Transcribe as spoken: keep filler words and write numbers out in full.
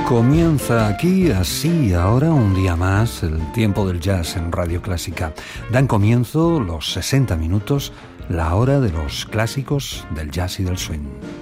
Comienza aquí, así, ahora, un día más, el tiempo del jazz en Radio Clásica. Dan comienzo los sesenta minutos, la hora de los clásicos del jazz y del swing.